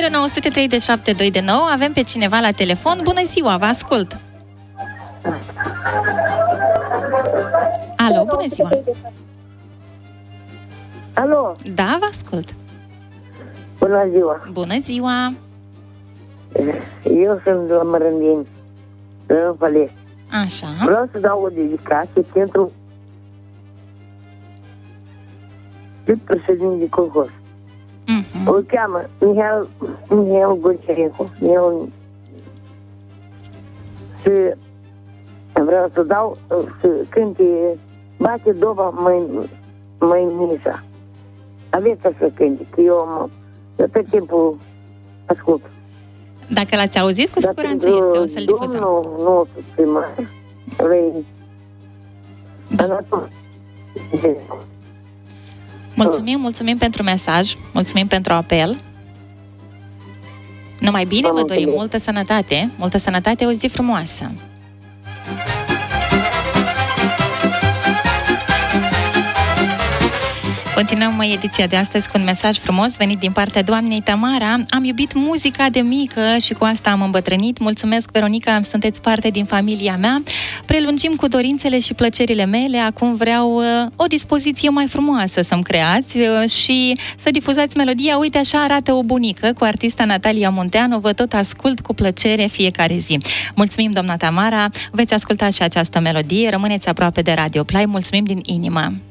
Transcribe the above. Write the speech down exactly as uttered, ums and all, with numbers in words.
zero nouă zero trei șapte doi nouă. Avem pe cineva la telefon. Bună ziua, vă ascult. Alo, bună ziua. Alo. Da, vă ascult. Bună ziua. Bună ziua. Eu sunt de la Mărândeni, de la Palești. Așa. Vreau să dau o dedicație pentru președinte de colhoz. Mm-hmm. O cheamă Mihail, Mihail Goncerencu. Eu și vreau să dau să cânte Bate doba mai, mai misa. Aveți să cânte, că eu am tot timpul ascult. Dacă l-ați auzit, cu siguranță este, o să-l difuzăm. Domnul nostru primar, vrei... Da. Mulțumim, mulțumim pentru mesaj, mulțumim pentru apel. Numai bine vă dorim, multă sănătate, multă sănătate, o zi frumoasă. Continuăm ediția de astăzi cu un mesaj frumos venit din partea doamnei Tamara. Am iubit muzica de mică și cu asta am îmbătrânit. Mulțumesc, Veronica, sunteți parte din familia mea. Prelungim cu dorințele și plăcerile mele. Acum vreau uh, o dispoziție mai frumoasă să-mi creați uh, și să difuzați melodia. Uite, așa arată o bunică cu artista Natalia Munteanu. Vă tot ascult cu plăcere fiecare zi. Mulțumim, doamna Tamara. Veți asculta și această melodie. Rămâneți aproape de Radio Play. Mulțumim din inimă.